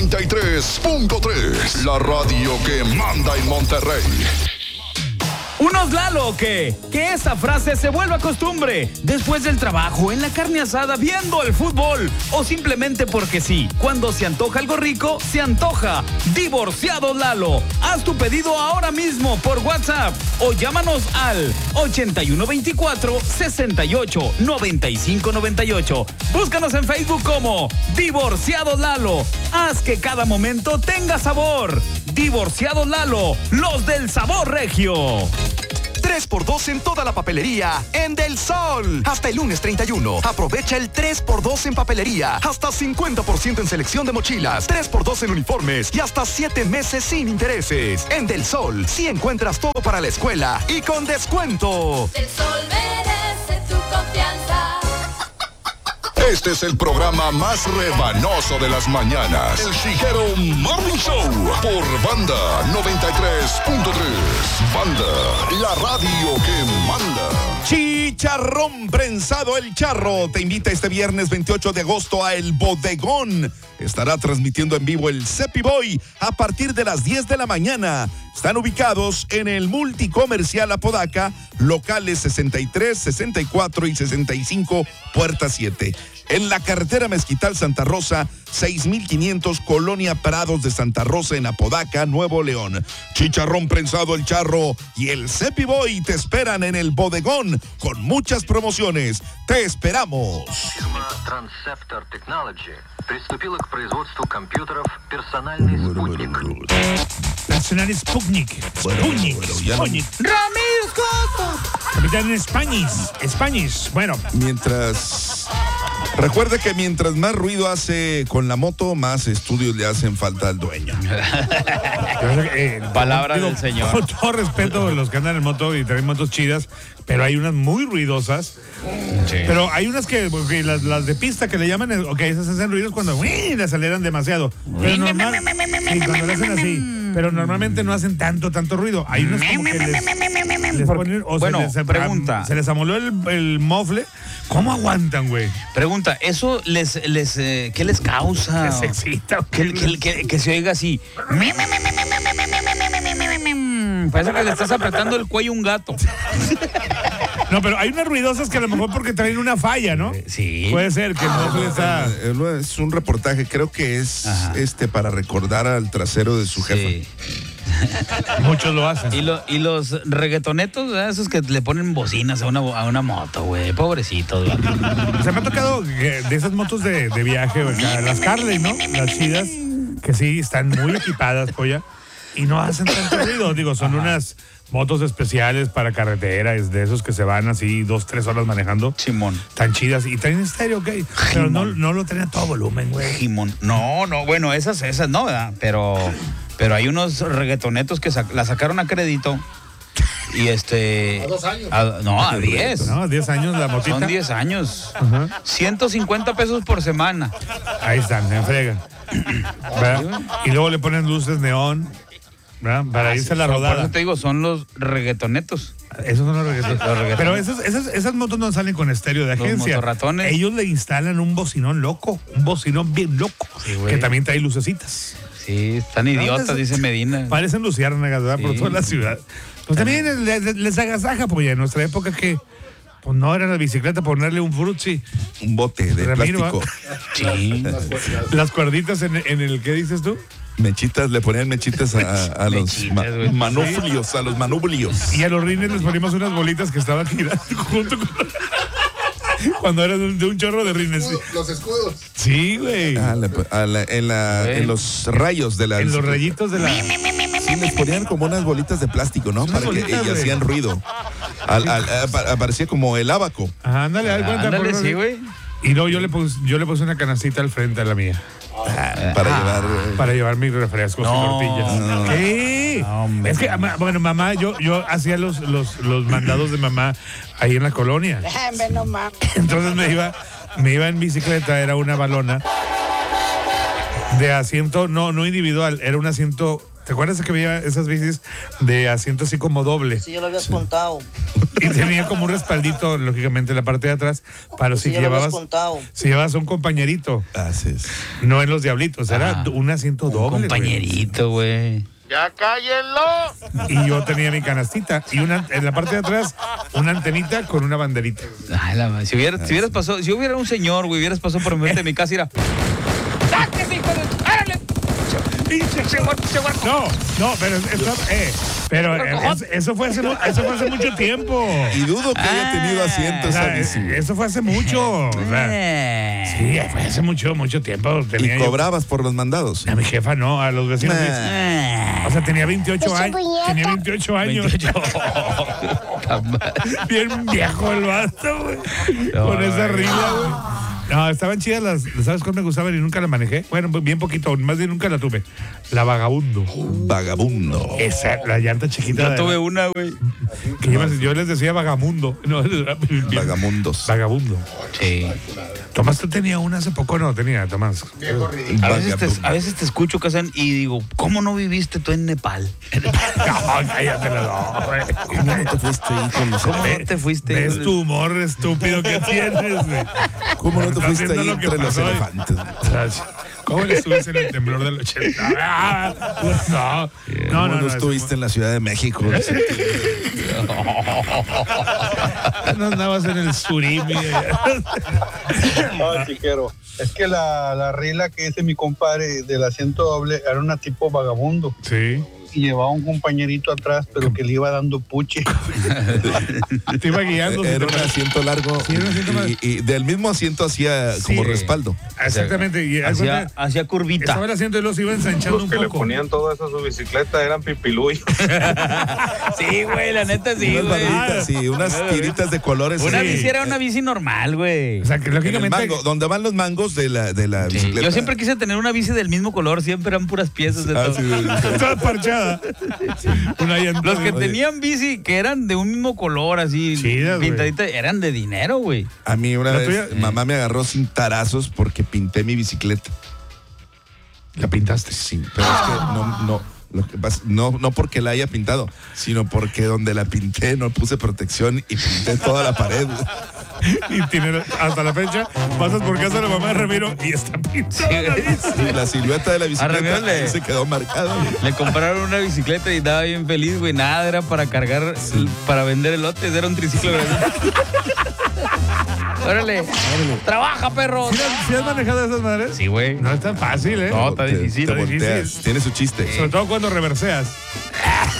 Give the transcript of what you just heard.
93.3, la radio que manda en Monterrey. Unos Lalo, que esa frase se vuelva costumbre. Después del trabajo, en la carne asada, viendo el fútbol. O simplemente porque sí. Cuando se antoja algo rico, se antoja. Divorciados Lalo. Haz tu pedido ahora mismo por WhatsApp. O llámanos al 8124-689598. Búscanos en Facebook como Divorciados Lalo. Haz que cada momento tenga sabor. Divorciados Lalo, los del sabor regio. 3x2 en toda la papelería en Del Sol. Hasta el lunes 31. Aprovecha el 3x2 en papelería. Hasta 50% en selección de mochilas. 3x2 en uniformes y hasta 7 meses sin intereses. En Del Sol, sí encuentras todo para la escuela y con descuento. Del Sol merece tu confianza. Este es el programa más rebanoso de las mañanas. El Chijero Morning Show por Banda 93.3. Banda, la radio que manda. Chicharrón prensado El Charro te invita este viernes 28 de agosto a El Bodegón. Estará transmitiendo en vivo el Cepi Boy a partir de las 10 de la mañana. Están ubicados en el Multicomercial Apodaca, locales 63, 64 y 65, puerta 7. En la carretera Mezquital Santa Rosa, 6500, Colonia Prados de Santa Rosa, en Apodaca, Nuevo León. Chicharrón prensado El Charro y el Cepi Boy te esperan en El Bodegón con muchas promociones. ¡Te esperamos! Фирма Transceptor Technology приступила к производству компьютеров «Персональный спутник». Personal Sputnik. Sputnik. Ramírez Costa. Capitán Spanish. Bueno. Recuerde que mientras más ruido hace con la moto, más estudios le hacen falta al dueño. Palabra del señor. Con todo respeto a los que andan en moto y traen motos chidas, pero hay unas muy ruidosas. Sí. Pero hay unas que las de pista que le llaman, esas hacen ruidos cuando le aceleran demasiado. Pero cuando le hacen así. Pero normalmente no hacen tanto ruido. Hay unas como que les ponen, pregunta. Se les amoló el mofle. ¿Cómo aguantan, güey? Pregunta, ¿eso qué les causa? Se excita. Que se oiga así. Parece que le estás apretando el cuello a un gato. No, pero hay unas ruidosas que a lo mejor porque traen una falla, ¿no? Sí. Puede ser que el mofle está... Es un reportaje, creo que es para recordar al trasero de su jefe. Sí. Muchos lo hacen. Y los reggaetonetos, ¿verdad? Esos que le ponen bocinas a una moto, güey. Pobrecitos, güey. Se me ha tocado de esas motos de viaje, güey, las Harley, ¿no? Las chidas, que sí, están muy equipadas, polla, y no hacen tanto ruido. Digo, son unas motos especiales para carretera, es de esos que se van así 2-3 horas manejando. Simón. Tan chidas. Y traen estéreo, ok. Pero no lo traen a todo volumen, güey. Simón. No, bueno, esas no, ¿verdad? Pero hay unos reggaetonetos que la sacaron a crédito. Y ¿A 2 años? A 10. No, 10 años la motita. Son 10 años. Uh-huh. 150 pesos por semana. Ahí están, me frega. Y luego le ponen luces neón, ¿verdad? Para irse a la rodada. Por eso te digo, son los reggaetonetos. Esos son los reggaetonetos. Pero esas motos no salen con estéreo de agencia. Los motorratones. Ellos le instalan un bocinón loco, un bocinón bien loco, sí, que también trae lucecitas. Sí, están idiotas, dice Medina. Parecen luciérnagas, ¿verdad? Por toda la ciudad. Pues también les agasaja, pues ya en nuestra época que pues no era la bicicleta ponerle un frutzi. Un bote de plástico. Sí. Las cuerditas en el, ¿qué dices tú? Mechitas, le ponían mechitas a los manublios, a los manublios. Y a los rines les poníamos unas bolitas que estaban girando junto con... Cuando era de un chorro de rines. Los escudos. Sí, güey. En los rayos de la... En los rayitos de la... Sí, les ponían como unas bolitas de plástico, ¿no? Para que hacían ruido. Aparecía como el abaco. Ajá, ándale, ándale, sí, güey. Y no, yo le puse una canastita al frente a la mía. Para llevar mis refrescos y tortillas. No. ¿Qué? No, es que, bueno, mamá, yo hacía los mandados de mamá ahí en la colonia. Entonces me iba en bicicleta, era una balona de asiento, no individual, era un asiento ¿Te acuerdas de que había esas bicis de asiento así como doble? Sí, ya lo habías contado. Y tenía como un respaldito, lógicamente, en la parte de atrás, para si ya lo habías llevabas, contado. si llevabas un compañerito. Así es. No en los diablitos, era un asiento doble. Compañerito, güey. ¡Ya cállenlo! Y yo tenía mi canastita y en la parte de atrás una antenita con una banderita. Ay, si hubieras pasado, si hubiera un señor, güey, hubieras pasado por enfrente de mi casa y era. ¡Sáquese, hijo de! ¡Árale! No, pero eso fue hace mucho tiempo. Y dudo que haya tenido asiento O esa sea, bici. eso fue hace mucho. O sea, sí, fue hace mucho tiempo. ¿Y cobrabas por los mandados? A mi jefa no, a los vecinos. O sea, tenía 28 años. Tenía 28 años. Bien viejo el vato, güey. Con esa rila, güey. No, estaban chidas ¿sabes cuál me gustaban y nunca la manejé? Bueno, bien poquito, más bien nunca la tuve. La Vagabundo. Vagabundo. Esa, la llanta chiquita. Yo tuve una, güey. Yo les decía Vagamundo. No, Vagamundos. Vagabundo. Sí. Tomás, ¿tú tenías una hace poco? No, tenía, Tomás. A veces te escucho, Kazan, y digo, ¿cómo no viviste tú en Nepal? No, cállate, no, güey. ¿Cómo no te fuiste ahí con los ¿Cómo no te fuiste? ¿Ves tu humor estúpido que tienes, güey? ¿Cómo no te fuiste Haciendo ahí lo que entre los pasó, elefantes? ¿Cómo le estuviste en el temblor del 80? ¿Cómo no estuviste en la Ciudad de México? No andabas en el surimi. No, chiquero. Es que la rila que dice mi compadre del asiento doble era una tipo vagabundo. Sí. Y llevaba un compañerito atrás, pero que le iba dando puche. Te iba guiando. Era un asiento largo y del mismo asiento hacía como respaldo. Exactamente. Y hacía curvita. Estaba el asiento y los iba ensanchando un Los que poco. le ponían todo eso a su bicicleta eran pipiluy. Sí, güey, la neta sí, Unas güey. barritas, sí, unas tiritas de colores. Una sí. bici era una bici normal, güey. O sea, que En el lógicamente. mango, donde van los mangos de la bicicleta. Yo siempre quise tener una bici del mismo color, siempre eran puras piezas de todo. Sí. Toda parchada. Una llanta. Los que tenían bici que eran de un mismo color, así, Chidas, pintaditas, eran de dinero, güey. A mí una ¿La vez tuya? mamá me agarró sin tarazos porque pinté mi bicicleta. ¿La pintaste? Sí, pero es que no. Lo que pasa, no porque la haya pintado, sino porque donde la pinté no puse protección y pinté toda la pared. Y tiene, hasta la fecha, pasas por casa de la mamá de Ramiro y está pintada. Y la silueta de la Ramiro bicicleta se quedó marcada. Le compraron una bicicleta y estaba bien feliz, güey. Nada, era para cargar, para vender elotes, era un triciclo grande. Órale. Trabaja, perro. ¿Sí has manejado esas madres? Sí, güey. No es tan fácil, ¿eh? No, está Te difícil. volteas. Tiene su chiste. Sobre todo cuando reverseas.